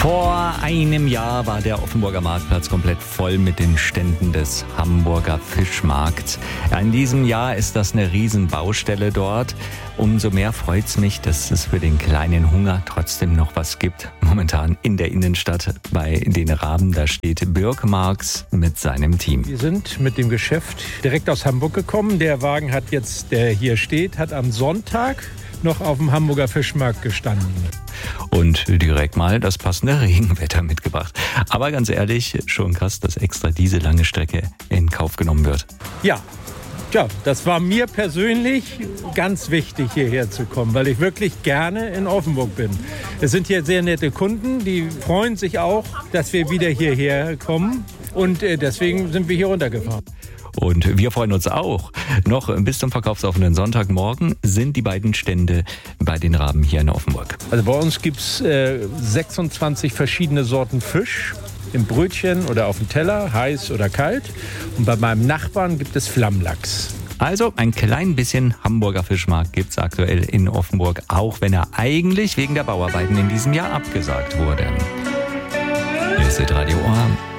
Vor einem Jahr war der Offenburger Marktplatz komplett voll mit den Ständen des Hamburger Fischmarkts. In diesem Jahr ist das eine Riesenbaustelle dort. Umso mehr freut es mich, dass es für den kleinen Hunger trotzdem noch was gibt. Momentan in der Innenstadt bei den Raben, da steht Birk Marx mit seinem Team. Wir sind mit dem Geschäft direkt aus Hamburg gekommen. Der Wagen der hier steht, hat am Sonntag noch auf dem Hamburger Fischmarkt gestanden. Und direkt mal das passende Regenwetter mitgebracht. Aber ganz ehrlich, schon krass, dass extra diese lange Strecke in Kauf genommen wird. Ja, das war mir persönlich ganz wichtig, hierher zu kommen, weil ich wirklich gerne in Offenburg bin. Es sind hier sehr nette Kunden, die freuen sich auch, dass wir wieder hierher kommen. Und deswegen sind wir hier runtergefahren. Und wir freuen uns auch. Noch bis zum verkaufsoffenen Sonntagmorgen sind die beiden Stände bei den Raben hier in Offenburg. Also bei uns gibt es 26 verschiedene Sorten Fisch. Im Brötchen oder auf dem Teller, heiß oder kalt. Und bei meinem Nachbarn gibt es Flammlachs. Also ein klein bisschen Hamburger Fischmarkt gibt es aktuell in Offenburg, auch wenn er eigentlich wegen der Bauarbeiten in diesem Jahr abgesagt wurde. Hier ist Radio Ohr.